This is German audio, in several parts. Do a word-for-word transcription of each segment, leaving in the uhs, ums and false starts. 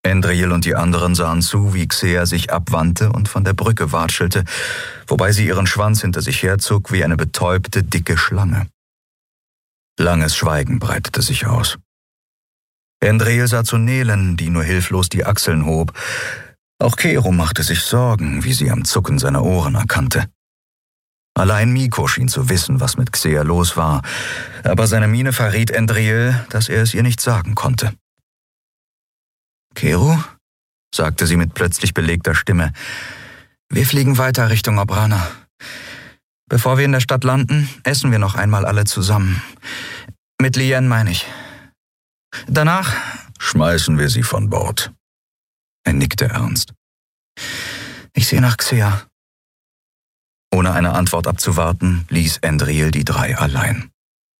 Endriel und die anderen sahen zu, wie Xea sich abwandte und von der Brücke watschelte, wobei sie ihren Schwanz hinter sich herzog wie eine betäubte, dicke Schlange. Langes Schweigen breitete sich aus. Endriel sah zu Nelen, die nur hilflos die Achseln hob. Auch Kero machte sich Sorgen, wie sie am Zucken seiner Ohren erkannte. Allein Miko schien zu wissen, was mit Xea los war, aber seine Miene verriet Endriel, dass er es ihr nicht sagen konnte. »Kero«, sagte sie mit plötzlich belegter Stimme, »wir fliegen weiter Richtung Obrana. Bevor wir in der Stadt landen, essen wir noch einmal alle zusammen. Mit Lien meine ich. Danach schmeißen wir sie von Bord.« Er nickte ernst. »Ich sehe nach Xea.« Ohne eine Antwort abzuwarten, ließ Endriel die drei allein.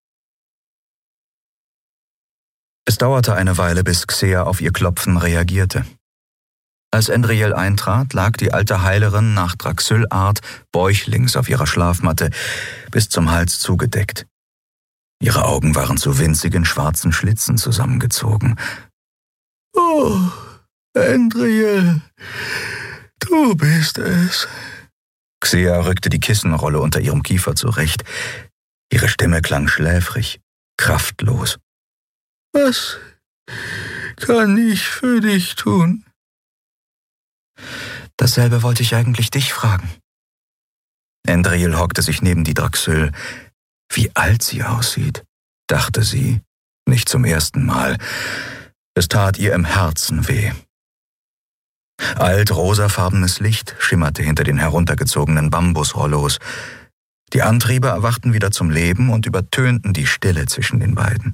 Es dauerte eine Weile, bis Xea auf ihr Klopfen reagierte. Als Endriel eintrat, lag die alte Heilerin nach Draxylart bäuchlings auf ihrer Schlafmatte, bis zum Hals zugedeckt. Ihre Augen waren zu winzigen schwarzen Schlitzen zusammengezogen. »Oh, Endriel, du bist es.« Xea rückte die Kissenrolle unter ihrem Kiefer zurecht. Ihre Stimme klang schläfrig, kraftlos. »Was kann ich für dich tun?« »Dasselbe wollte ich eigentlich dich fragen.« Endriel hockte sich neben die Draxyl. Wie alt sie aussieht, dachte sie, nicht zum ersten Mal. Es tat ihr im Herzen weh. Alt rosafarbenes Licht schimmerte hinter den heruntergezogenen Bambusrollos. Die Antriebe erwachten wieder zum Leben und übertönten die Stille zwischen den beiden.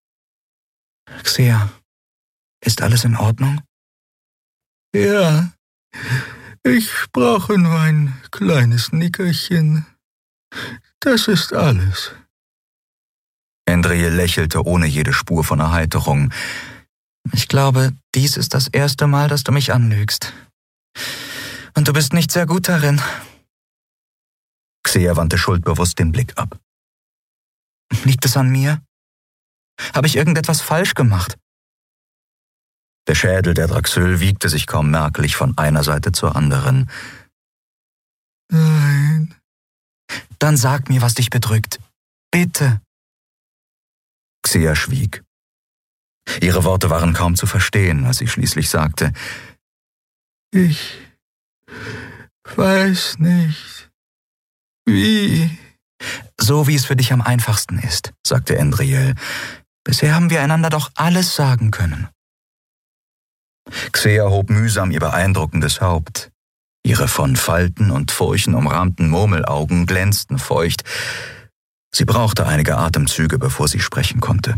»Xea, ist alles in Ordnung?« »Ja, ich brauche nur ein kleines Nickerchen. Das ist alles.« Endriel lächelte ohne jede Spur von Erheiterung. »Ich glaube, dies ist das erste Mal, dass du mich anlügst. Und du bist nicht sehr gut darin.« Xea wandte schuldbewusst den Blick ab. »Liegt es an mir? Habe ich irgendetwas falsch gemacht?« Der Schädel der Draxyl wiegte sich kaum merklich von einer Seite zur anderen. »Nein.« »Dann sag mir, was dich bedrückt. Bitte.« Xea schwieg. Ihre Worte waren kaum zu verstehen, als sie schließlich sagte, »Ich weiß nicht, wie.« »So wie es für dich am einfachsten ist«, sagte Endriel. »Bisher haben wir einander doch alles sagen können.« Xea hob mühsam ihr beeindruckendes Haupt. Ihre von Falten und Furchen umrahmten Murmelaugen glänzten feucht. Sie brauchte einige Atemzüge, bevor sie sprechen konnte.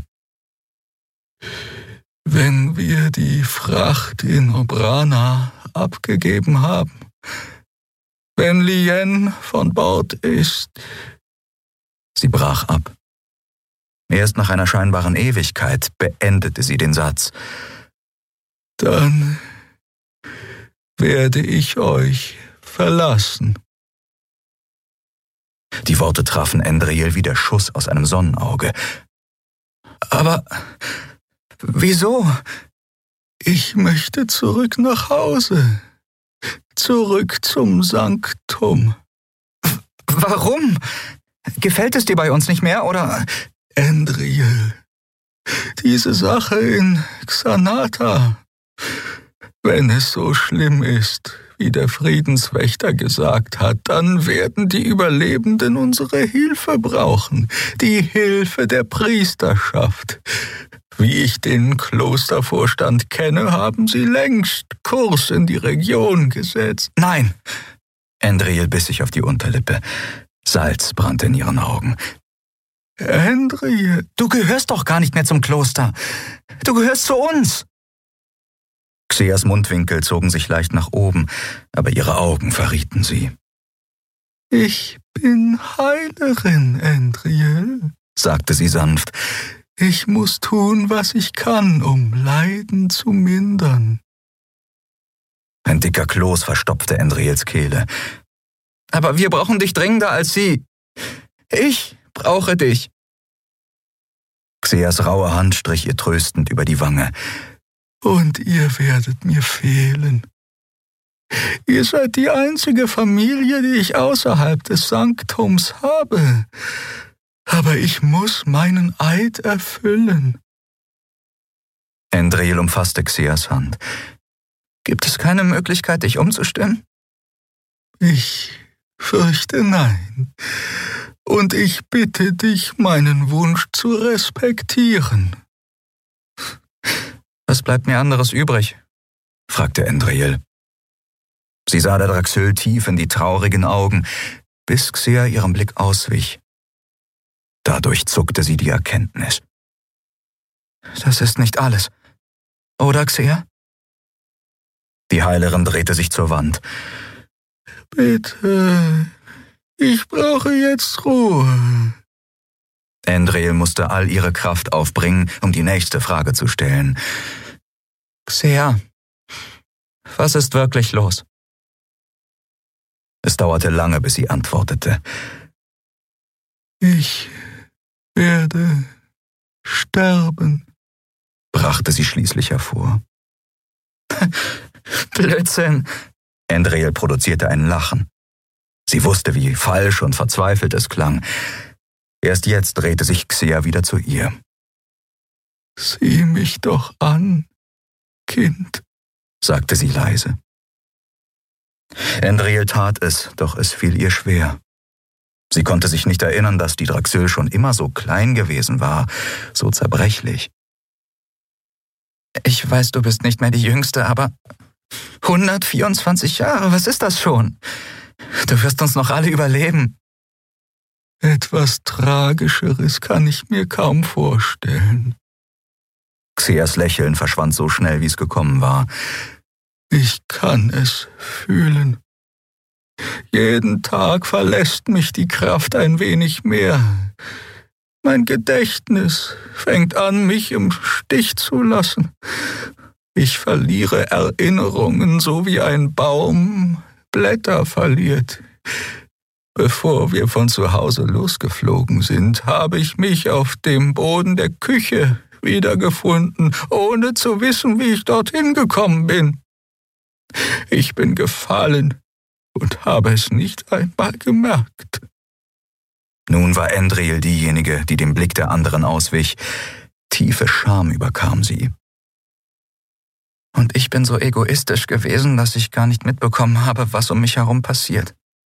»Wenn wir die Fracht in Obrana abgegeben haben, wenn Lien von Bord ist.« Sie brach ab. Erst nach einer scheinbaren Ewigkeit beendete sie den Satz. »Dann werde ich euch verlassen.« Die Worte trafen Endriel wie der Schuss aus einem Sonnenauge. »Aber wieso?« »Ich möchte zurück nach Hause. Zurück zum Sanktum.« »Warum? Gefällt es dir bei uns nicht mehr, oder?« »Endriel, diese Sache in Xanata. Wenn es so schlimm ist, wie der Friedenswächter gesagt hat, dann werden die Überlebenden unsere Hilfe brauchen, die Hilfe der Priesterschaft. Wie ich den Klostervorstand kenne, haben sie längst Kurs in die Region gesetzt.« »Nein!« Endriel biss sich auf die Unterlippe. Salz brannte in ihren Augen. »Endriel, du gehörst doch gar nicht mehr zum Kloster. Du gehörst zu uns.« Xeas Mundwinkel zogen sich leicht nach oben, aber ihre Augen verrieten sie. »Ich bin Heilerin, Endriel«, sagte sie sanft. »Ich muss tun, was ich kann, um Leiden zu mindern.« Ein dicker Kloß verstopfte Endriels Kehle. »Aber wir brauchen dich dringender als sie. Ich brauche dich.« Xeas raue Hand strich ihr tröstend über die Wange. und ihr werdet mir fehlen. Ihr seid die einzige Familie, die ich außerhalb des Sanktums habe. Aber ich muss meinen Eid erfüllen. Endriel umfasste Xeas Hand. Gibt es keine Möglichkeit, dich umzustimmen? Ich fürchte nein. Und ich bitte dich, meinen Wunsch zu respektieren. Was bleibt mir anderes übrig? Fragte Endriel. Sie sah der Draxyl tief in die traurigen Augen, bis Xea ihrem Blick auswich. Dadurch zuckte sie die Erkenntnis. Das ist nicht alles. Oder, Xea? Die Heilerin drehte sich zur Wand. Bitte, ich brauche jetzt Ruhe. Endriel musste all ihre Kraft aufbringen, um die nächste Frage zu stellen. Xea, was ist wirklich los? Es dauerte lange, bis sie antwortete. Ich werde sterben, brachte sie schließlich hervor. Blödsinn! Endriel produzierte ein Lachen. Sie wusste, wie falsch und verzweifelt es klang. Erst jetzt drehte sich Xea wieder zu ihr. Sieh mich doch an, Kind, sagte sie leise. Endriel tat es, doch es fiel ihr schwer. Sie konnte sich nicht erinnern, dass die Draxyl schon immer so klein gewesen war, so zerbrechlich. Ich weiß, du bist nicht mehr die Jüngste, aber hundertvierundzwanzig Jahre, was ist das schon? Du wirst uns noch alle überleben. Etwas Tragischeres kann ich mir kaum vorstellen. Xeas Lächeln verschwand so schnell, wie es gekommen war. Ich kann es fühlen. Jeden Tag verlässt mich die Kraft ein wenig mehr. Mein Gedächtnis fängt an, mich im Stich zu lassen. Ich verliere Erinnerungen, so wie ein Baum Blätter verliert. Bevor wir von zu Hause losgeflogen sind, habe ich mich auf dem Boden der Küche wiedergefunden, ohne zu wissen, wie ich dorthin gekommen bin. Ich bin gefallen und habe es nicht einmal gemerkt. Nun war Endriel diejenige, die dem Blick der anderen auswich. Tiefe Scham überkam sie. Und ich bin so egoistisch gewesen, dass ich gar nicht mitbekommen habe, was um mich herum passiert.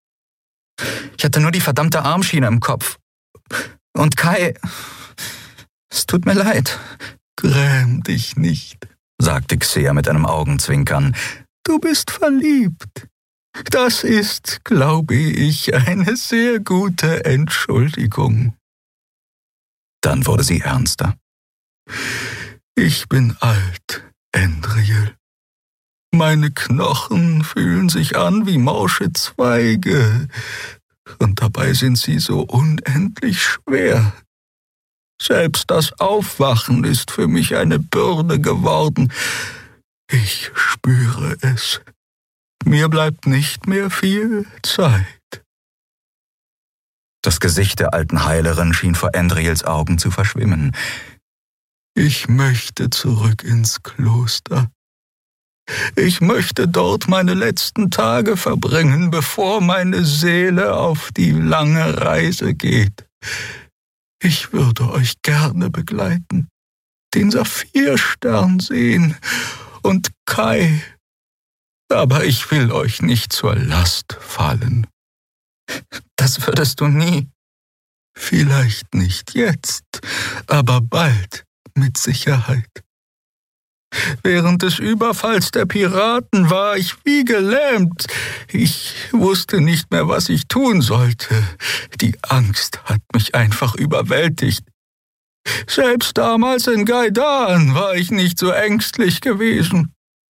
Ich hatte nur die verdammte Armschiene im Kopf. Und Kai, es tut mir leid. Gräm dich nicht, sagte Xea mit einem Augenzwinkern. Du bist verliebt. Das ist, glaube ich, eine sehr gute Entschuldigung. Dann wurde sie ernster. Ich bin alt, Endriel. Meine Knochen fühlen sich an wie morsche Zweige, und dabei sind sie so unendlich schwer. Selbst das Aufwachen ist für mich eine Bürde geworden. Ich spüre es. Mir bleibt nicht mehr viel Zeit. Das Gesicht der alten Heilerin schien vor Endriels Augen zu verschwimmen. Ich möchte zurück ins Kloster. Ich möchte dort meine letzten Tage verbringen, bevor meine Seele auf die lange Reise geht. Ich würde euch gerne begleiten, den Saphirstern sehen und Kai. Aber ich will euch nicht zur Last fallen. Das würdest du nie. Vielleicht nicht jetzt, aber bald mit Sicherheit. Während des Überfalls der Piraten war ich wie gelähmt. Ich wusste nicht mehr, was ich tun sollte. Die Angst hat mich einfach überwältigt. Selbst damals in Gaidan war ich nicht so ängstlich gewesen.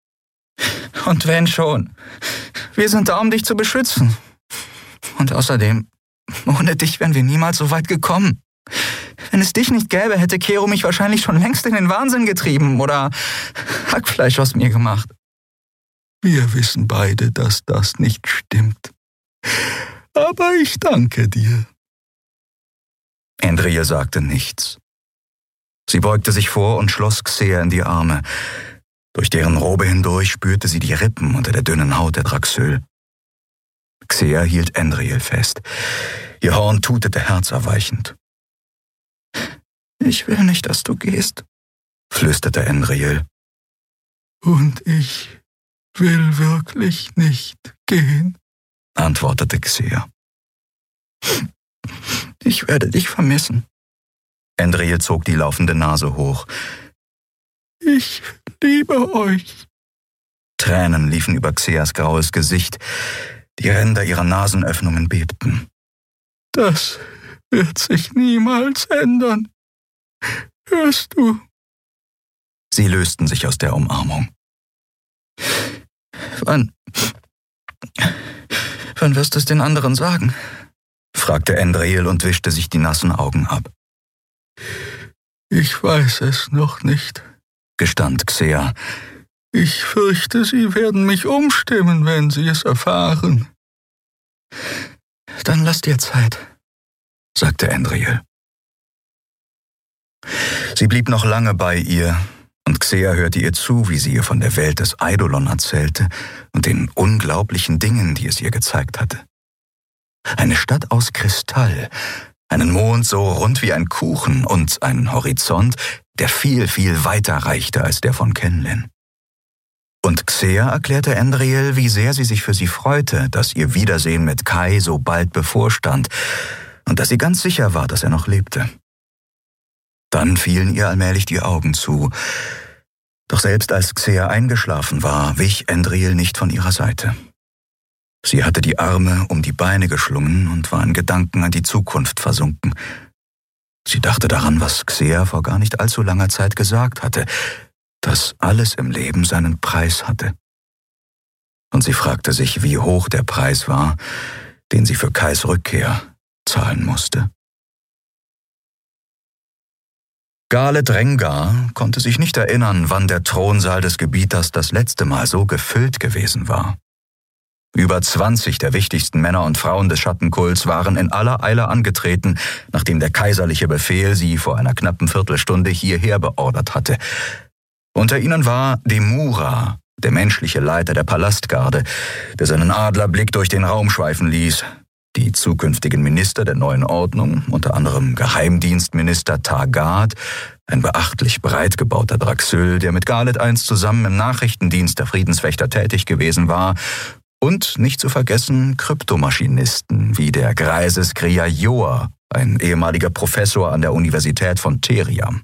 Und wenn schon, wir sind da, um dich zu beschützen. Und außerdem, ohne dich wären wir niemals so weit gekommen. Wenn es dich nicht gäbe, hätte Kero mich wahrscheinlich schon längst in den Wahnsinn getrieben oder Hackfleisch aus mir gemacht. Wir wissen beide, dass das nicht stimmt. Aber ich danke dir. Endriel sagte nichts. Sie beugte sich vor und schloss Xea in die Arme. Durch deren Robe hindurch spürte sie die Rippen unter der dünnen Haut der Draxül. Xea hielt Endriel fest. Ihr Horn tutete herzerweichend. »Ich will nicht, dass du gehst«, flüsterte Endriel. »Und ich will wirklich nicht gehen«, antwortete Xea. »Ich werde dich vermissen.« Endriel zog die laufende Nase hoch. »Ich liebe euch.« Tränen liefen über Xeas graues Gesicht. Die Ränder ihrer Nasenöffnungen bebten. »Das wird sich niemals ändern. Hörst du?« Sie lösten sich aus der Umarmung. »Wann... Wann wirst du es den anderen sagen?« fragte Endriel und wischte sich die nassen Augen ab. »Ich weiß es noch nicht«, gestand Xea. »Ich fürchte, sie werden mich umstimmen, wenn sie es erfahren.« »Dann lass dir Zeit«, sagte Endriel. Sie blieb noch lange bei ihr, und Xea hörte ihr zu, wie sie ihr von der Welt des Eidolon erzählte und den unglaublichen Dingen, die es ihr gezeigt hatte. Eine Stadt aus Kristall, einen Mond so rund wie ein Kuchen und einen Horizont, der viel, viel weiter reichte als der von Kenlin. Und Xea erklärte Endriel, wie sehr sie sich für sie freute, dass ihr Wiedersehen mit Kai so bald bevorstand und dass sie ganz sicher war, dass er noch lebte. Dann fielen ihr allmählich die Augen zu. Doch selbst als Xea eingeschlafen war, wich Endriel nicht von ihrer Seite. Sie hatte die Arme um die Beine geschlungen und war in Gedanken an die Zukunft versunken. Sie dachte daran, was Xea vor gar nicht allzu langer Zeit gesagt hatte, dass alles im Leben seinen Preis hatte. Und sie fragte sich, wie hoch der Preis war, den sie für Kais Rückkehr zahlen musste. Galet Rengar konnte sich nicht erinnern, wann der Thronsaal des Gebieters das letzte Mal so gefüllt gewesen war. Über zwanzig der wichtigsten Männer und Frauen des Schattenkults waren in aller Eile angetreten, nachdem der kaiserliche Befehl sie vor einer knappen Viertelstunde hierher beordert hatte. Unter ihnen war Demura, der menschliche Leiter der Palastgarde, der seinen Adlerblick durch den Raum schweifen ließ. Die zukünftigen Minister der neuen Ordnung, unter anderem Geheimdienstminister Targad, ein beachtlich breit gebauter Draxül, der mit Galet einst zusammen im Nachrichtendienst der Friedenswächter tätig gewesen war, und nicht zu vergessen Kryptomaschinisten wie der greise Skria Joa, ein ehemaliger Professor an der Universität von Theriam.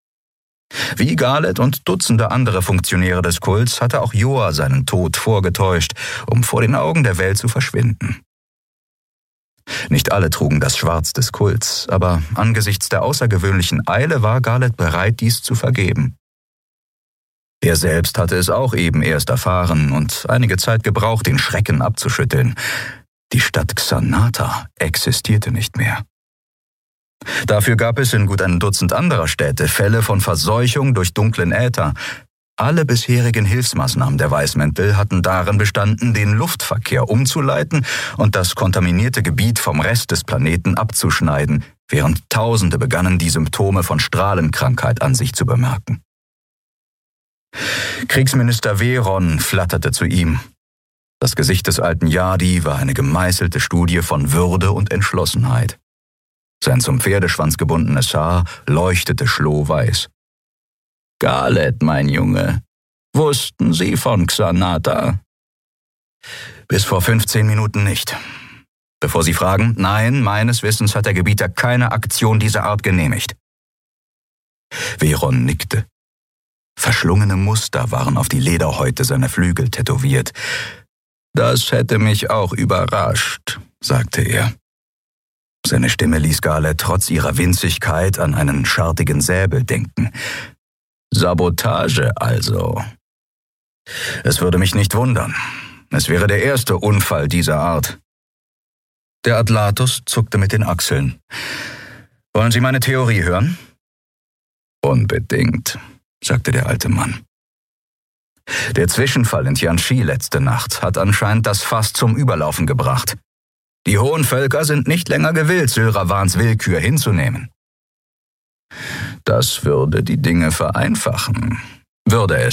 Wie Galet und Dutzende andere Funktionäre des Kults hatte auch Joa seinen Tod vorgetäuscht, um vor den Augen der Welt zu verschwinden. Nicht alle trugen das Schwarz des Kults, aber angesichts der außergewöhnlichen Eile war Galet bereit, dies zu vergeben. Er selbst hatte es auch eben erst erfahren und einige Zeit gebraucht, den Schrecken abzuschütteln. Die Stadt Xanata existierte nicht mehr. Dafür gab es in gut ein Dutzend anderer Städte Fälle von Verseuchung durch dunklen Äther. Alle bisherigen Hilfsmaßnahmen der Weißmäntel hatten darin bestanden, den Luftverkehr umzuleiten und das kontaminierte Gebiet vom Rest des Planeten abzuschneiden, während Tausende begannen, die Symptome von Strahlenkrankheit an sich zu bemerken. Kriegsminister Veron flatterte zu ihm. Das Gesicht des alten Yadi war eine gemeißelte Studie von Würde und Entschlossenheit. Sein zum Pferdeschwanz gebundenes Haar leuchtete schlohweiß. »Galet, mein Junge, wussten Sie von Xanata?« »Bis vor fünfzehn Minuten nicht. Bevor Sie fragen, nein, meines Wissens hat der Gebieter keine Aktion dieser Art genehmigt.« Veron nickte. Verschlungene Muster waren auf die Lederhäute seiner Flügel tätowiert. »Das hätte mich auch überrascht«, sagte er. Seine Stimme ließ Galet trotz ihrer Winzigkeit an einen schartigen Säbel denken. »Sabotage also. Es würde mich nicht wundern. Es wäre der erste Unfall dieser Art.« Der Atlatus zuckte mit den Achseln. »Wollen Sie meine Theorie hören?« »Unbedingt«, sagte der alte Mann. Der Zwischenfall in Tianchi letzte Nacht hat anscheinend das Fass zum Überlaufen gebracht. Die hohen Völker sind nicht länger gewillt, Sylravans Willkür hinzunehmen. Das würde die Dinge vereinfachen. Würde es.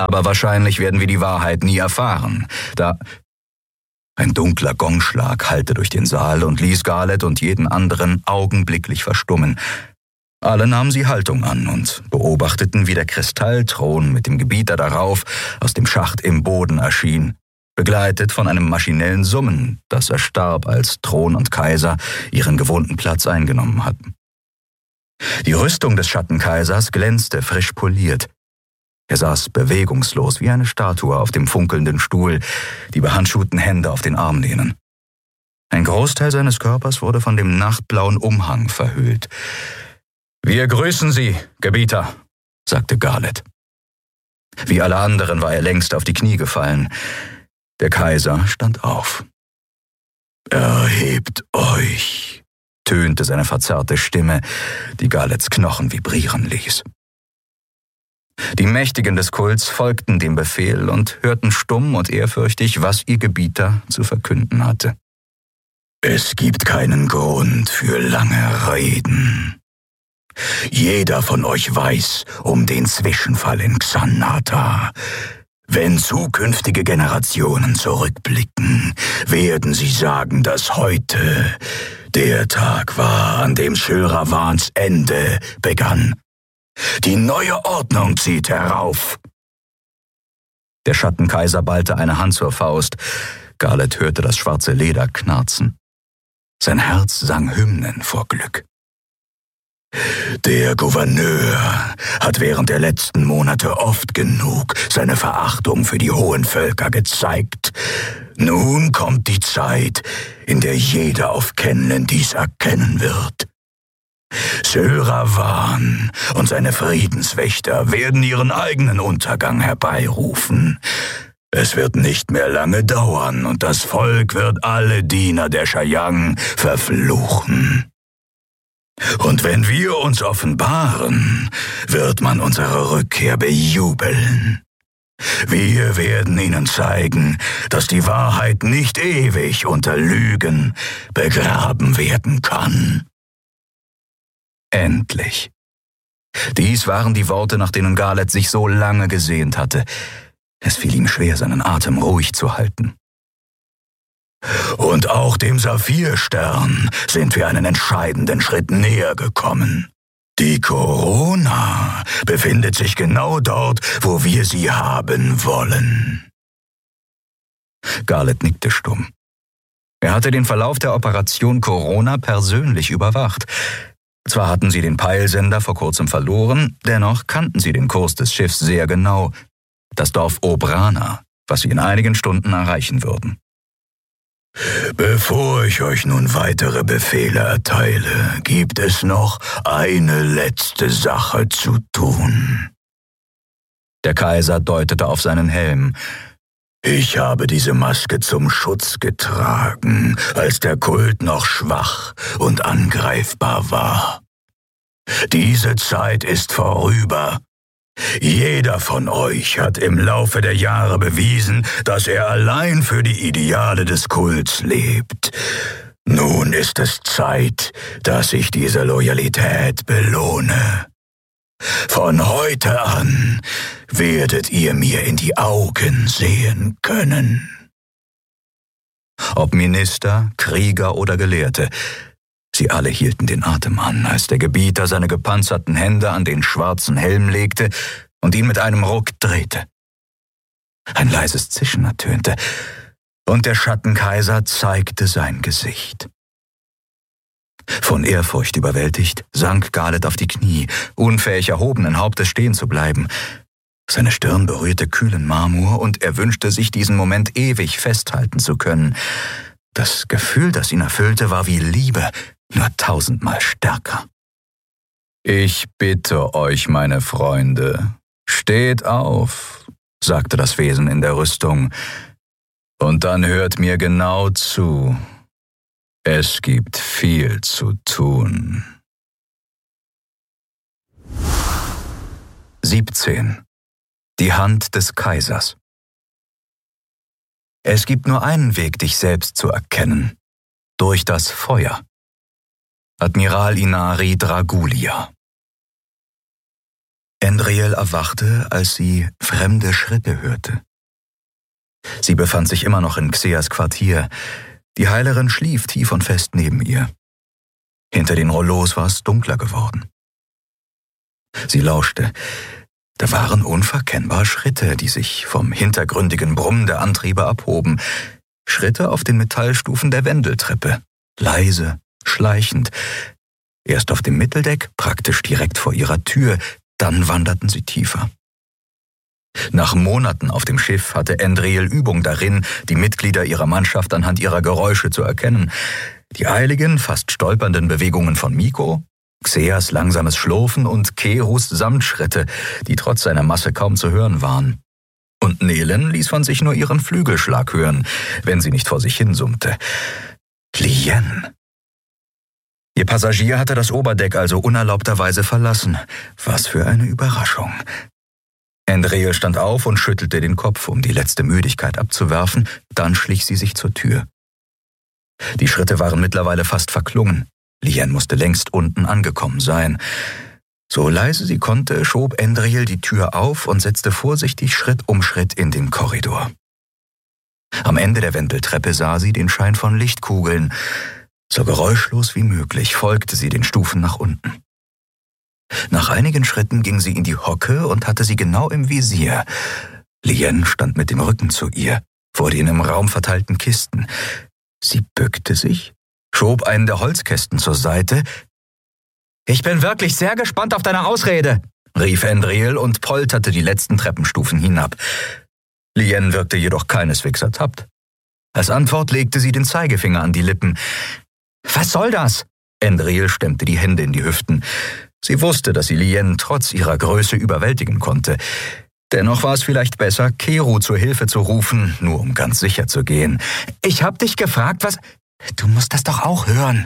Aber wahrscheinlich werden wir die Wahrheit nie erfahren, da... Ein dunkler Gongschlag hallte durch den Saal und ließ Garlet und jeden anderen augenblicklich verstummen. Alle nahmen sie Haltung an und beobachteten, wie der Kristallthron mit dem Gebieter darauf aus dem Schacht im Boden erschien, begleitet von einem maschinellen Summen, das erstarb, als Thron und Kaiser ihren gewohnten Platz eingenommen hatten. Die Rüstung des Schattenkaisers glänzte frisch poliert. Er saß bewegungslos wie eine Statue auf dem funkelnden Stuhl, die behandschuhten Hände auf den Armlehnen. Ein Großteil seines Körpers wurde von dem nachtblauen Umhang verhüllt. »Wir grüßen Sie, Gebieter«, sagte Garlet. Wie alle anderen war er längst auf die Knie gefallen. Der Kaiser stand auf. »Erhebt euch«, tönte seine verzerrte Stimme, die Garlets Knochen vibrieren ließ. Die Mächtigen des Kults folgten dem Befehl und hörten stumm und ehrfürchtig, was ihr Gebieter zu verkünden hatte. »Es gibt keinen Grund für lange Reden. Jeder von euch weiß um den Zwischenfall in Xanata. Wenn zukünftige Generationen zurückblicken, werden sie sagen, dass heute der Tag war, an dem Sylravans Ende begann. Die neue Ordnung zieht herauf.« Der Schattenkaiser ballte eine Hand zur Faust. Garlet hörte das schwarze Leder knarzen. Sein Herz sang Hymnen vor Glück. »Der Gouverneur hat während der letzten Monate oft genug seine Verachtung für die hohen Völker gezeigt. Nun kommt die Zeit, in der jeder auf Kenlen dies erkennen wird. Sylravan und seine Friedenswächter werden ihren eigenen Untergang herbeirufen. Es wird nicht mehr lange dauern und das Volk wird alle Diener der Shayang verfluchen. Und wenn wir uns offenbaren, wird man unsere Rückkehr bejubeln. Wir werden ihnen zeigen, dass die Wahrheit nicht ewig unter Lügen begraben werden kann.« Endlich. Dies waren die Worte, nach denen Garlet sich so lange gesehnt hatte. Es fiel ihm schwer, seinen Atem ruhig zu halten. »Und auch dem Saphirstern sind wir einen entscheidenden Schritt näher gekommen. Die Corona befindet sich genau dort, wo wir sie haben wollen.« Garlet nickte stumm. Er hatte den Verlauf der Operation Corona persönlich überwacht. Zwar hatten sie den Peilsender vor kurzem verloren, dennoch kannten sie den Kurs des Schiffs sehr genau. Das Dorf Obrana, was sie in einigen Stunden erreichen würden. »Bevor ich euch nun weitere Befehle erteile, gibt es noch eine letzte Sache zu tun.« Der Kaiser deutete auf seinen Helm. »Ich habe diese Maske zum Schutz getragen, als der Kult noch schwach und angreifbar war. Diese Zeit ist vorüber. Jeder von euch hat im Laufe der Jahre bewiesen, dass er allein für die Ideale des Kults lebt. Nun ist es Zeit, dass ich diese Loyalität belohne. Von heute an werdet ihr mir in die Augen sehen können.« Ob Minister, Krieger oder Gelehrte, sie alle hielten den Atem an, als der Gebieter seine gepanzerten Hände an den schwarzen Helm legte und ihn mit einem Ruck drehte. Ein leises Zischen ertönte, und der Schattenkaiser zeigte sein Gesicht. Von Ehrfurcht überwältigt, sank Garlet auf die Knie, unfähig erhobenen Hauptes stehen zu bleiben. Seine Stirn berührte kühlen Marmor, und er wünschte sich, diesen Moment ewig festhalten zu können. Das Gefühl, das ihn erfüllte, war wie Liebe, nur tausendmal stärker. »Ich bitte euch, meine Freunde, steht auf«, sagte das Wesen in der Rüstung, »und dann hört mir genau zu. Es gibt viel zu tun.« siebzehn. Die Hand des Kaisers. Es gibt nur einen Weg, dich selbst zu erkennen: durch das Feuer. Admiral Inari Dragulia. Andriel erwachte, als sie fremde Schritte hörte. Sie befand sich immer noch in Xeas Quartier. Die Heilerin schlief tief und fest neben ihr. Hinter den Rollos war es dunkler geworden. Sie lauschte. Da waren unverkennbar Schritte, die sich vom hintergründigen Brummen der Antriebe abhoben. Schritte auf den Metallstufen der Wendeltreppe. Leise, schleichend. Erst auf dem Mitteldeck, praktisch direkt vor ihrer Tür, dann wanderten sie tiefer. Nach Monaten auf dem Schiff hatte Andriel Übung darin, die Mitglieder ihrer Mannschaft anhand ihrer Geräusche zu erkennen. Die eiligen, fast stolpernden Bewegungen von Miko, Xeas langsames Schlurfen und Kerus Samtschritte, die trotz seiner Masse kaum zu hören waren. Und Nelen ließ von sich nur ihren Flügelschlag hören, wenn sie nicht vor sich hinsummte. Lien. Ihr Passagier hatte das Oberdeck also unerlaubterweise verlassen. Was für eine Überraschung. Andriel stand auf und schüttelte den Kopf, um die letzte Müdigkeit abzuwerfen, dann schlich sie sich zur Tür. Die Schritte waren mittlerweile fast verklungen. Lien musste längst unten angekommen sein. So leise sie konnte, schob Andriel die Tür auf und setzte vorsichtig Schritt um Schritt in den Korridor. Am Ende der Wendeltreppe sah sie den Schein von Lichtkugeln. So geräuschlos wie möglich folgte sie den Stufen nach unten. Nach einigen Schritten ging sie in die Hocke und hatte sie genau im Visier. Lien stand mit dem Rücken zu ihr, vor den im Raum verteilten Kisten. Sie bückte sich, schob einen der Holzkästen zur Seite. »Ich bin wirklich sehr gespannt auf deine Ausrede«, rief Andriel und polterte die letzten Treppenstufen hinab. Lien wirkte jedoch keineswegs ertappt. Als Antwort legte sie den Zeigefinger an die Lippen. »Was soll das?« Andriel stemmte die Hände in die Hüften. Sie wusste, dass sie Lien trotz ihrer Größe überwältigen konnte. Dennoch war es vielleicht besser, Keru zur Hilfe zu rufen, nur um ganz sicher zu gehen. »Ich hab dich gefragt, was...« »Du musst das doch auch hören.«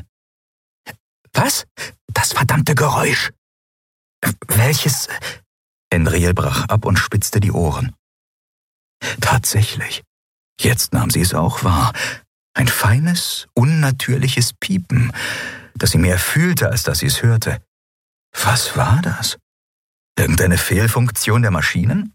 »Was? Das verdammte Geräusch!« »Welches?« Andriel brach ab und spitzte die Ohren. Tatsächlich. Jetzt nahm sie es auch wahr. Ein feines, unnatürliches Piepen, das sie mehr fühlte, als dass sie es hörte. Was war das? Irgendeine Fehlfunktion der Maschinen?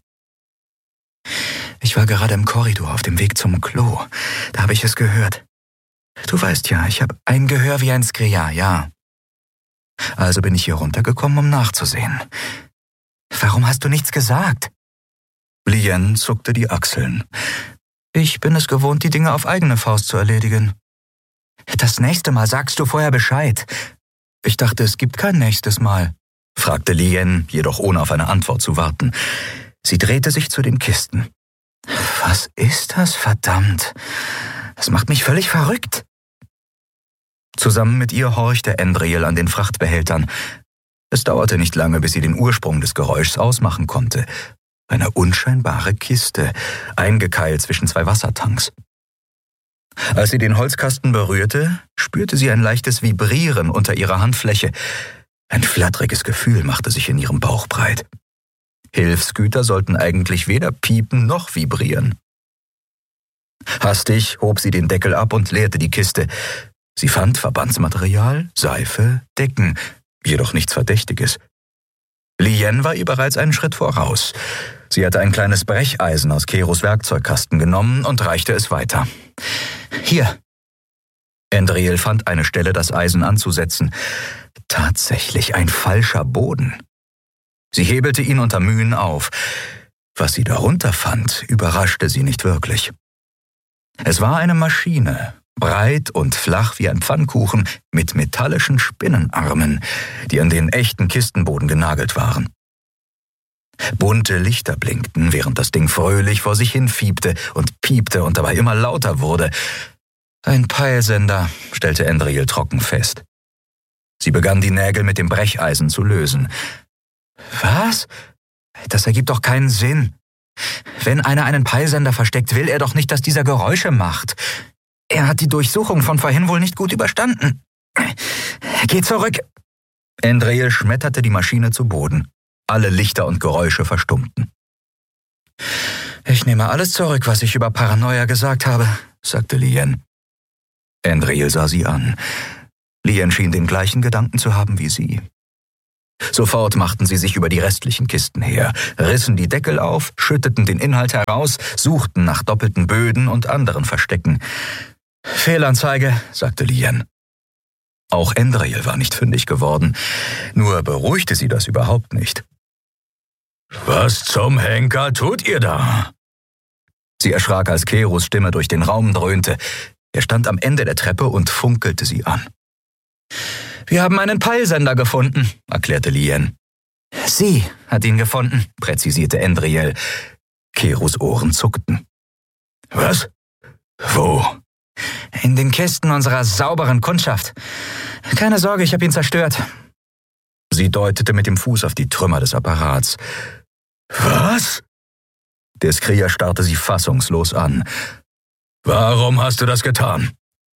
Ich war gerade im Korridor auf dem Weg zum Klo. Da habe ich es gehört. Du weißt ja, ich habe ein Gehör wie ein Skria, ja. Also bin ich hier runtergekommen, um nachzusehen. Warum hast du nichts gesagt? Lien zuckte die Achseln. Ich bin es gewohnt, die Dinge auf eigene Faust zu erledigen. Das nächste Mal sagst du vorher Bescheid. Ich dachte, es gibt kein nächstes Mal, fragte Lien, jedoch ohne auf eine Antwort zu warten. Sie drehte sich zu den Kisten. Was ist das, verdammt? Das macht mich völlig verrückt. Zusammen mit ihr horchte Andriel an den Frachtbehältern. Es dauerte nicht lange, bis sie den Ursprung des Geräuschs ausmachen konnte. Eine unscheinbare Kiste, eingekeilt zwischen zwei Wassertanks. Als sie den Holzkasten berührte, spürte sie ein leichtes Vibrieren unter ihrer Handfläche. Ein flatteriges Gefühl machte sich in ihrem Bauch breit. Hilfsgüter sollten eigentlich weder piepen noch vibrieren. Hastig hob sie den Deckel ab und leerte die Kiste. Sie fand Verbandsmaterial, Seife, Decken, jedoch nichts Verdächtiges. Lien war ihr bereits einen Schritt voraus. Sie hatte ein kleines Brecheisen aus Kerus Werkzeugkasten genommen und reichte es weiter. Hier. Andriel fand eine Stelle, das Eisen anzusetzen. Tatsächlich ein falscher Boden. Sie hebelte ihn unter Mühen auf. Was sie darunter fand, überraschte sie nicht wirklich. Es war eine Maschine, breit und flach wie ein Pfannkuchen, mit metallischen Spinnenarmen, die an den echten Kistenboden genagelt waren. Bunte Lichter blinkten, während das Ding fröhlich vor sich hin fiebte und piepte und dabei immer lauter wurde. Ein Peilsender, stellte Andriel trocken fest. Sie begann die Nägel mit dem Brecheisen zu lösen. Was? Das ergibt doch keinen Sinn. Wenn einer einen Peilsender versteckt, will er doch nicht, dass dieser Geräusche macht. Er hat die Durchsuchung von vorhin wohl nicht gut überstanden. Geh zurück. Andriel schmetterte die Maschine zu Boden. Alle Lichter und Geräusche verstummten. Ich nehme alles zurück, was ich über Paranoia gesagt habe, sagte Lien. Andriel sah sie an. Lien schien den gleichen Gedanken zu haben wie sie. Sofort machten sie sich über die restlichen Kisten her, rissen die Deckel auf, schütteten den Inhalt heraus, suchten nach doppelten Böden und anderen Verstecken. »Fehlanzeige«, sagte Lien. Auch Andriel war nicht fündig geworden, nur beruhigte sie das überhaupt nicht. »Was zum Henker tut ihr da?« Sie erschrak, als Keros Stimme durch den Raum dröhnte. Er stand am Ende der Treppe und funkelte sie an. »Wir haben einen Peilsender gefunden«, erklärte Lien. »Sie hat ihn gefunden«, präzisierte Andriel. Keros Ohren zuckten. »Was? Wo?« »In den Kisten unserer sauberen Kundschaft. Keine Sorge, ich habe ihn zerstört.« Sie deutete mit dem Fuß auf die Trümmer des Apparats. »Was?« Der Skrier starrte sie fassungslos an. »Warum hast du das getan?«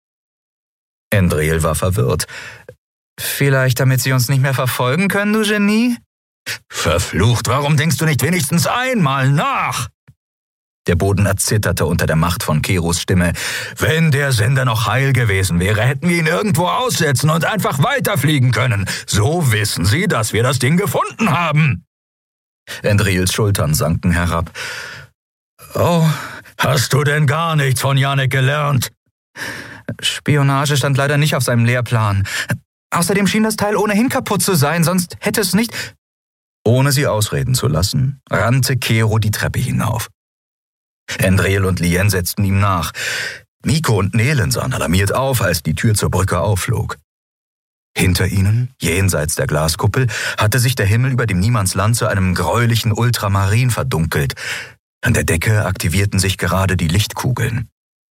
Andriel war verwirrt. »Vielleicht, damit sie uns nicht mehr verfolgen können, du Genie?« »Verflucht, warum denkst du nicht wenigstens einmal nach?« Der Boden erzitterte unter der Macht von Keros Stimme. »Wenn der Sender noch heil gewesen wäre, hätten wir ihn irgendwo aussetzen und einfach weiterfliegen können. So wissen sie, dass wir das Ding gefunden haben.« Andriels Schultern sanken herab. »Oh, hast du denn gar nichts von Janek gelernt?« »Spionage stand leider nicht auf seinem Lehrplan. Außerdem schien das Teil ohnehin kaputt zu sein, sonst hätte es nicht...« Ohne sie ausreden zu lassen, rannte Kero die Treppe hinauf. Andriel und Lien setzten ihm nach. Miko und Nelen sahen alarmiert auf, als die Tür zur Brücke aufflog. Hinter ihnen, jenseits der Glaskuppel, hatte sich der Himmel über dem Niemandsland zu einem gräulichen Ultramarin verdunkelt. An der Decke aktivierten sich gerade die Lichtkugeln.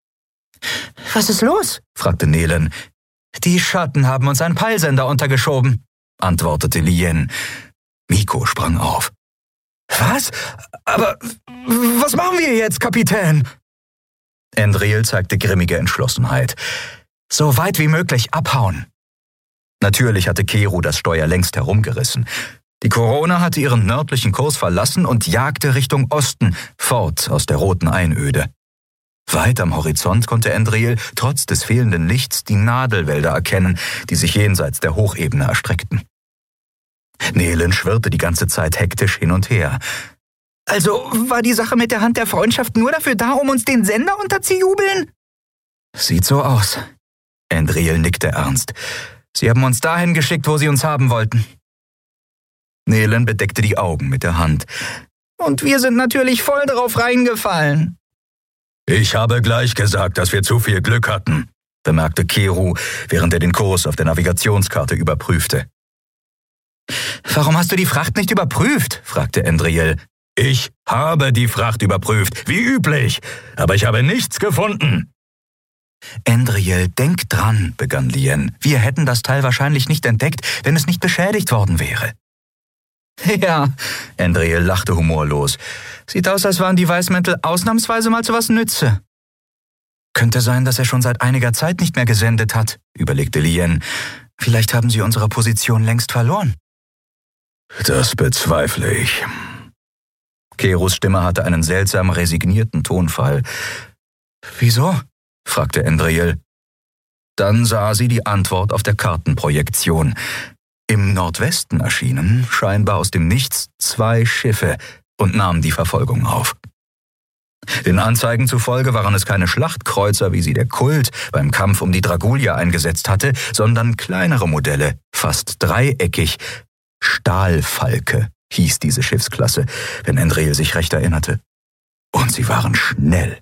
»Was ist los?« fragte Nelen. »Die Schatten haben uns einen Peilsender untergeschoben«, antwortete Lien. Miko sprang auf. »Was? Aber was machen wir jetzt, Kapitän?« Andriel zeigte grimmige Entschlossenheit. »So weit wie möglich abhauen.« Natürlich hatte Kero das Steuer längst herumgerissen. Die Corona hatte ihren nördlichen Kurs verlassen und jagte Richtung Osten, fort aus der roten Einöde. Weit am Horizont konnte Andriel trotz des fehlenden Lichts die Nadelwälder erkennen, die sich jenseits der Hochebene erstreckten. Nelen schwirrte die ganze Zeit hektisch hin und her. »Also war die Sache mit der Hand der Freundschaft nur dafür da, um uns den Sender unterzujubeln?« »Sieht so aus.« Andriel nickte ernst. »Sie haben uns dahin geschickt, wo sie uns haben wollten.« Nelen bedeckte die Augen mit der Hand. »Und wir sind natürlich voll drauf reingefallen.« »Ich habe gleich gesagt, dass wir zu viel Glück hatten«, bemerkte Kero, während er den Kurs auf der Navigationskarte überprüfte. »Warum hast du die Fracht nicht überprüft?« fragte Andriel. »Ich habe die Fracht überprüft, wie üblich, aber ich habe nichts gefunden.« »Andriel, denk dran«, begann Lien. »Wir hätten das Teil wahrscheinlich nicht entdeckt, wenn es nicht beschädigt worden wäre.« »Ja«, Andriel lachte humorlos. »Sieht aus, als waren die Weißmäntel ausnahmsweise mal zu was Nütze.« »Könnte sein, dass er schon seit einiger Zeit nicht mehr gesendet hat«, überlegte Lien. »Vielleicht haben sie unsere Position längst verloren.« »Das bezweifle ich.« Keros Stimme hatte einen seltsam resignierten Tonfall. »Wieso?« fragte Andriel. Dann sah sie die Antwort auf der Kartenprojektion. Im Nordwesten erschienen, scheinbar aus dem Nichts, zwei Schiffe und nahmen die Verfolgung auf. Den Anzeigen zufolge waren es keine Schlachtkreuzer, wie sie der Kult beim Kampf um die Dragulia eingesetzt hatte, sondern kleinere Modelle, fast dreieckig. Stahlfalke hieß diese Schiffsklasse, wenn Andriel sich recht erinnerte. Und sie waren schnell.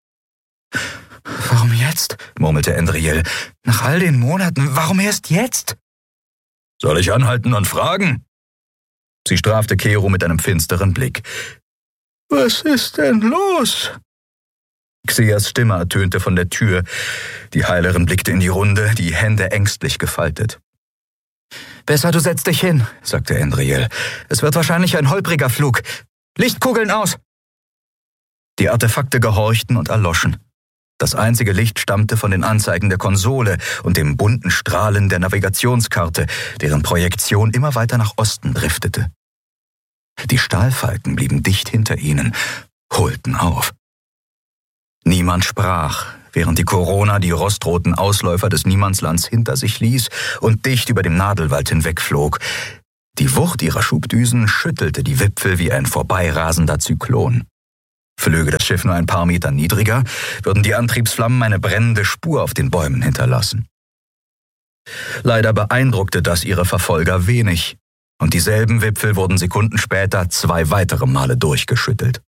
»Warum jetzt?« murmelte Andriel. »Nach all den Monaten, warum erst jetzt?« »Soll ich anhalten und fragen?« Sie strafte Kero mit einem finsteren Blick. »Was ist denn los?« Xeas Stimme ertönte von der Tür. Die Heilerin blickte in die Runde, die Hände ängstlich gefaltet. »Besser, du setzt dich hin«, sagte Andriel. »Es wird wahrscheinlich ein holpriger Flug. Lichtkugeln aus!« Die Artefakte gehorchten und erloschen. Das einzige Licht stammte von den Anzeigen der Konsole und dem bunten Strahlen der Navigationskarte, deren Projektion immer weiter nach Osten driftete. Die Stahlfalken blieben dicht hinter ihnen, holten auf. Niemand sprach, während die Corona die rostroten Ausläufer des Niemandslands hinter sich ließ und dicht über dem Nadelwald hinwegflog. Die Wucht ihrer Schubdüsen schüttelte die Wipfel wie ein vorbeirasender Zyklon. Flöge das Schiff nur ein paar Meter niedriger, würden die Antriebsflammen eine brennende Spur auf den Bäumen hinterlassen. Leider beeindruckte das ihre Verfolger wenig, und dieselben Wipfel wurden Sekunden später zwei weitere Male durchgeschüttelt.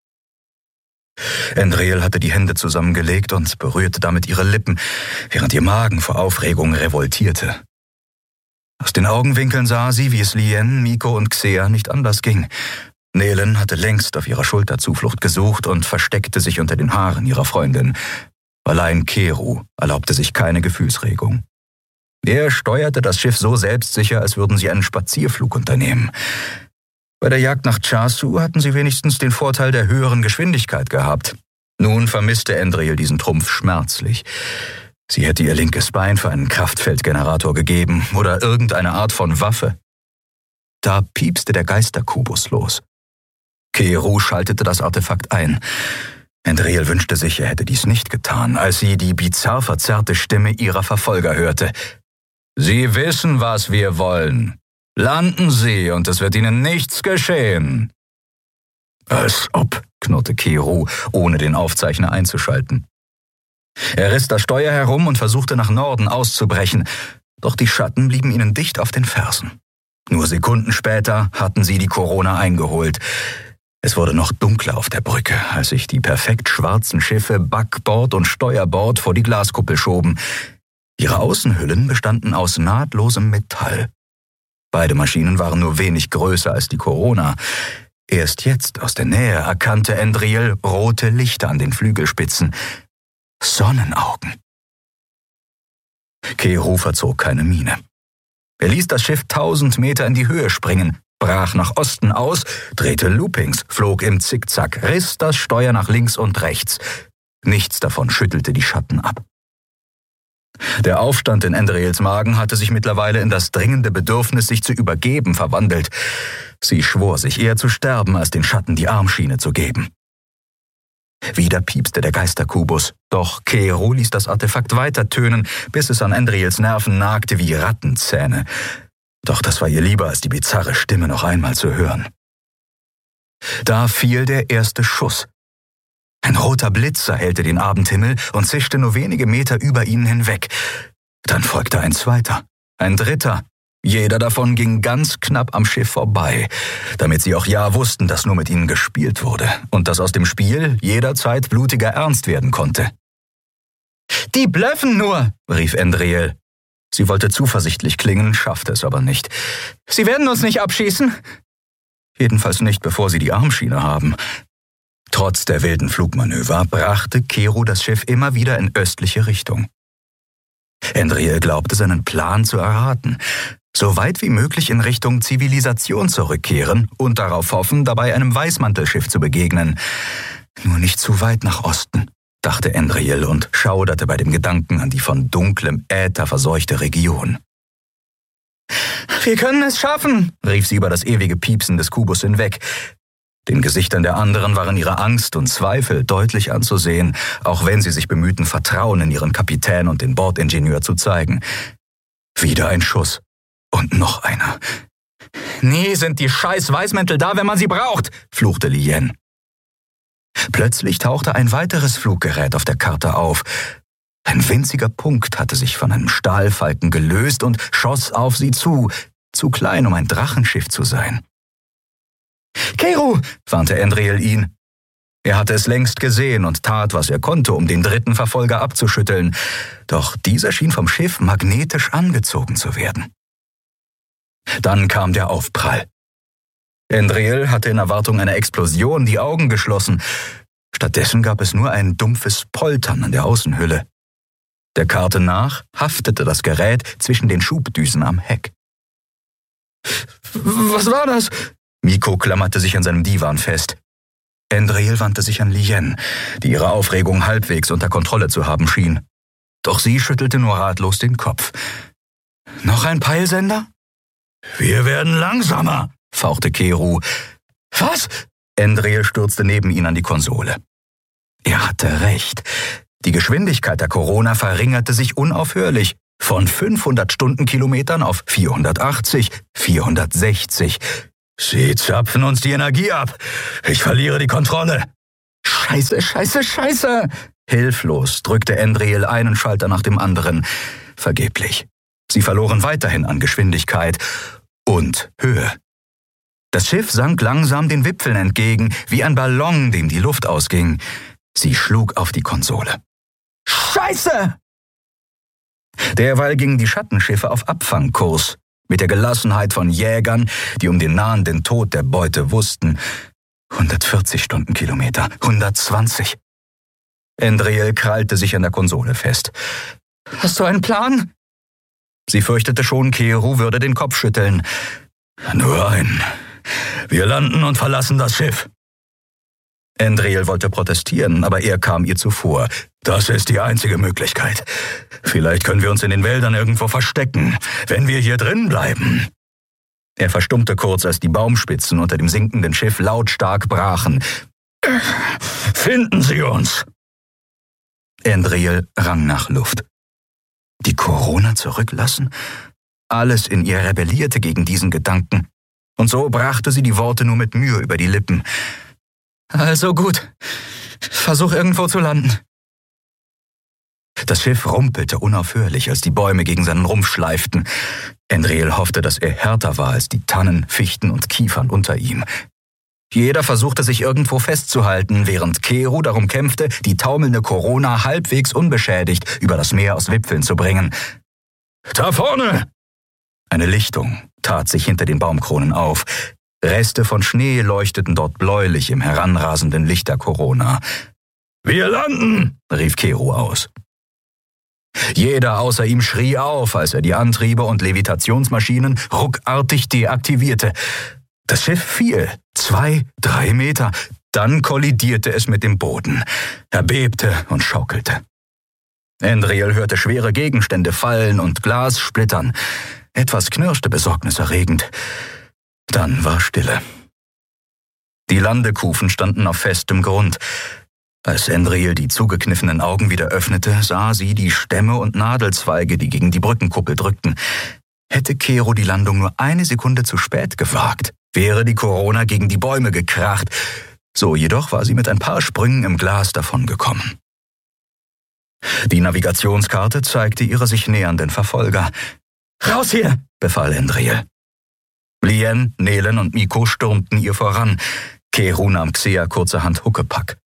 Andriel hatte die Hände zusammengelegt und berührte damit ihre Lippen, während ihr Magen vor Aufregung revoltierte. Aus den Augenwinkeln sah sie, wie es Lien, Miko und Xea nicht anders ging. Nelen hatte längst auf ihrer Schulter Zuflucht gesucht und versteckte sich unter den Haaren ihrer Freundin. Allein Keru erlaubte sich keine Gefühlsregung. Er steuerte das Schiff so selbstsicher, als würden sie einen Spazierflug unternehmen. Bei der Jagd nach Chasu hatten sie wenigstens den Vorteil der höheren Geschwindigkeit gehabt. Nun vermisste Andriel diesen Trumpf schmerzlich. Sie hätte ihr linkes Bein für einen Kraftfeldgenerator gegeben oder irgendeine Art von Waffe. Da piepste der Geisterkubus los. Keru schaltete das Artefakt ein. Andriel wünschte sich, er hätte dies nicht getan, als sie die bizarr verzerrte Stimme ihrer Verfolger hörte. »Sie wissen, was wir wollen. Landen Sie, und es wird Ihnen nichts geschehen.« »Als ob«, knurrte Keru, ohne den Aufzeichner einzuschalten. Er riss das Steuer herum und versuchte nach Norden auszubrechen, doch die Schatten blieben ihnen dicht auf den Fersen. Nur Sekunden später hatten sie die Corona eingeholt. Es wurde noch dunkler auf der Brücke, als sich die perfekt schwarzen Schiffe Backbord und Steuerbord vor die Glaskuppel schoben. Ihre Außenhüllen bestanden aus nahtlosem Metall. Beide Maschinen waren nur wenig größer als die Corona. Erst jetzt aus der Nähe erkannte Andriel rote Lichter an den Flügelspitzen. Sonnenaugen. Keru verzog keine Miene. Er ließ das Schiff tausend Meter in die Höhe springen, brach nach Osten aus, drehte Loopings, flog im Zickzack, riss das Steuer nach links und rechts. Nichts davon schüttelte die Schatten ab. Der Aufstand in Andriels Magen hatte sich mittlerweile in das dringende Bedürfnis, sich zu übergeben, verwandelt. Sie schwor sich, eher zu sterben, als den Schatten die Armschiene zu geben. Wieder piepste der Geisterkubus, doch Keru ließ das Artefakt weiter tönen, bis es an Andriels Nerven nagte wie Rattenzähne. Doch das war ihr lieber, als die bizarre Stimme noch einmal zu hören. Da fiel der erste Schuss. Ein roter Blitz erhellte den Abendhimmel und zischte nur wenige Meter über ihnen hinweg. Dann folgte ein zweiter, ein dritter. Jeder davon ging ganz knapp am Schiff vorbei, damit sie auch ja wussten, dass nur mit ihnen gespielt wurde und dass aus dem Spiel jederzeit blutiger Ernst werden konnte. »Die blöffen nur«, rief Andriel. Sie wollte zuversichtlich klingen, schaffte es aber nicht. »Sie werden uns nicht abschießen?« Jedenfalls nicht, bevor sie die Armschiene haben. Trotz der wilden Flugmanöver brachte Keru das Schiff immer wieder in östliche Richtung. Andriel glaubte, seinen Plan zu erraten. So weit wie möglich in Richtung Zivilisation zurückkehren und darauf hoffen, dabei einem Weißmantelschiff zu begegnen. Nur nicht zu weit nach Osten, dachte Andriel und schauderte bei dem Gedanken an die von dunklem Äther verseuchte Region. »Wir können es schaffen«, rief sie über das ewige Piepsen des Kubus hinweg. Den Gesichtern der anderen waren ihre Angst und Zweifel deutlich anzusehen, auch wenn sie sich bemühten, Vertrauen in ihren Kapitän und den Bordingenieur zu zeigen. Wieder ein Schuss. Und noch einer. »Nie sind die scheiß Weißmäntel da, wenn man sie braucht«, fluchte Lien. Plötzlich tauchte ein weiteres Fluggerät auf der Karte auf. Ein winziger Punkt hatte sich von einem Stahlfalken gelöst und schoss auf sie zu, zu klein, um ein Drachenschiff zu sein. »Keru«, warnte Andriel ihn. Er hatte es längst gesehen und tat, was er konnte, um den dritten Verfolger abzuschütteln. Doch dieser schien vom Schiff magnetisch angezogen zu werden. Dann kam der Aufprall. Andriel hatte in Erwartung einer Explosion die Augen geschlossen. Stattdessen gab es nur ein dumpfes Poltern an der Außenhülle. Der Karte nach haftete das Gerät zwischen den Schubdüsen am Heck. »Was war das?« Miko klammerte sich an seinem Divan fest. Andriel wandte sich an Lien, die ihre Aufregung halbwegs unter Kontrolle zu haben schien. Doch sie schüttelte nur ratlos den Kopf. »Noch ein Peilsender?« »Wir werden langsamer«, fauchte Keru. »Was?« Andriel stürzte neben ihn an die Konsole. Er hatte recht. Die Geschwindigkeit der Corona verringerte sich unaufhörlich, Von fünfhundert Stundenkilometern auf vierhundertachtzig, vierhundertsechzig. Sie zapfen uns die Energie ab. Ich verliere die Kontrolle. Scheiße, scheiße, scheiße! Hilflos drückte Andriel einen Schalter nach dem anderen. Vergeblich. Sie verloren weiterhin an Geschwindigkeit und Höhe. Das Schiff sank langsam den Wipfeln entgegen, wie ein Ballon, dem die Luft ausging. Sie schlug auf die Konsole. Scheiße! Derweil gingen die Schattenschiffe auf Abfangkurs, mit der Gelassenheit von Jägern, die um den nahenden Tod der Beute wussten. hundertvierzig Stundenkilometer, hundertzwanzig. Andriel krallte sich an der Konsole fest. »Hast du einen Plan?« Sie fürchtete schon, Keru würde den Kopf schütteln. »Nur einen. Wir landen und verlassen das Schiff.« Andriel wollte protestieren, aber er kam ihr zuvor. »Das ist die einzige Möglichkeit. Vielleicht können wir uns in den Wäldern irgendwo verstecken, wenn wir hier drin bleiben.« Er verstummte kurz, als die Baumspitzen unter dem sinkenden Schiff lautstark brachen. »Finden Sie uns!« Andriel rang nach Luft. Die Corona zurücklassen? Alles in ihr rebellierte gegen diesen Gedanken. Und so brachte sie die Worte nur mit Mühe über die Lippen. »Also gut, versuch irgendwo zu landen.« Das Schiff rumpelte unaufhörlich, als die Bäume gegen seinen Rumpf schleiften. Andriel hoffte, dass er härter war als die Tannen, Fichten und Kiefern unter ihm. Jeder versuchte sich irgendwo festzuhalten, während Keru darum kämpfte, die taumelnde Corona halbwegs unbeschädigt über das Meer aus Wipfeln zu bringen. »Da vorne!« Eine Lichtung tat sich hinter den Baumkronen auf. Reste von Schnee leuchteten dort bläulich im heranrasenden Licht der Corona. »Wir landen!« rief Keru aus. Jeder außer ihm schrie auf, als er die Antriebe und Levitationsmaschinen ruckartig deaktivierte. Das Schiff fiel, zwei, drei Meter, dann kollidierte es mit dem Boden. Er bebte und schaukelte. Andriel hörte schwere Gegenstände fallen und Glas splittern. Etwas knirschte besorgniserregend. Dann war Stille. Die Landekufen standen auf festem Grund. Als Andriel die zugekniffenen Augen wieder öffnete, sah sie die Stämme und Nadelzweige, die gegen die Brückenkuppel drückten. Hätte Keru die Landung nur eine Sekunde zu spät gewagt, wäre die Corona gegen die Bäume gekracht. So jedoch war sie mit ein paar Sprüngen im Glas davongekommen. Die Navigationskarte zeigte ihre sich nähernden Verfolger. »Raus hier!« befahl Andriel. Lien, Nelen und Miko stürmten ihr voran. Keru nahm Xea kurzerhand Huckepack.